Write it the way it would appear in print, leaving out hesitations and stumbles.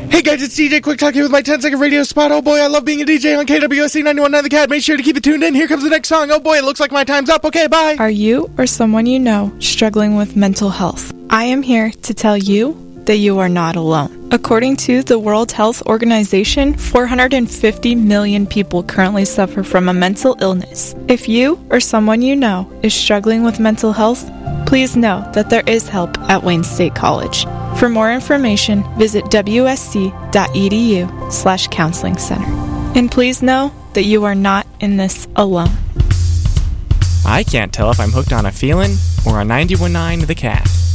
Hey guys, it's DJ Quick Talk here with my 10-second radio spot. Oh boy, I love being a DJ on KWSC 91.9 The Cat. Make sure to keep it tuned in. Here comes the next song. Oh boy, it looks like my time's up. Okay, bye. Are you or someone you know struggling with mental health? I am here to tell you that you are not alone. According to the World Health Organization, 450 million people currently suffer from a mental illness. If you or someone you know is struggling with mental health, please know that there is help at Wayne State College. For more information, visit wsc.edu/counseling center. And please know that you are not in this alone. I can't tell if I'm hooked on a feeling or a 91.9 The Cat.